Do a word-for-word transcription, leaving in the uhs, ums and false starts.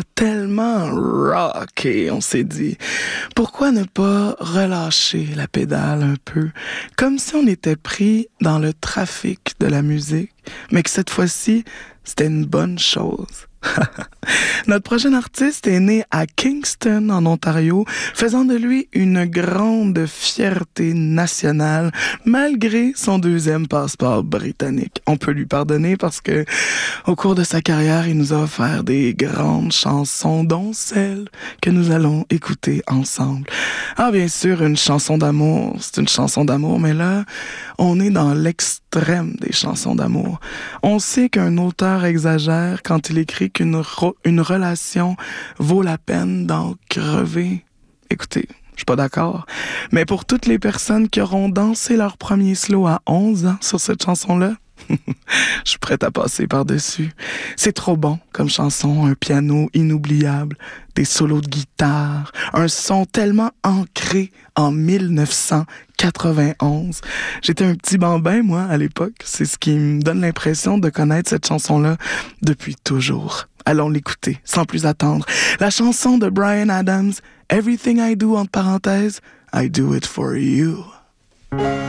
tellement rock et on s'est dit, pourquoi ne pas relâcher la pédale un peu, comme si on était pris dans le trafic de la musique, mais que cette fois-ci, c'était une bonne chose. Notre prochain artiste est né à Kingston, en Ontario, faisant de lui une grande fierté nationale, malgré son deuxième passeport britannique. On peut lui pardonner parce que, au cours de sa carrière, il nous a offert des grandes chansons, dont celle que nous allons écouter ensemble. Ah, bien sûr, une chanson d'amour, c'est une chanson d'amour, mais là, on est dans l'extrême des chansons d'amour. On sait qu'un auteur exagère quand il écrit qu'une ro- une relation vaut la peine d'en crever. Écoutez, je suis pas d'accord. Mais pour toutes les personnes qui auront dansé leur premier slow à onze ans sur cette chanson-là, je suis prête à passer par-dessus. C'est trop bon comme chanson, un piano inoubliable, des solos de guitare, un son tellement ancré en mille neuf cent quatre-vingt-onze. J'étais un petit bambin, moi, à l'époque. C'est ce qui me donne l'impression de connaître cette chanson-là depuis toujours. Allons l'écouter, sans plus attendre. La chanson de Bryan Adams, Everything I Do, entre parenthèses, I Do It For You.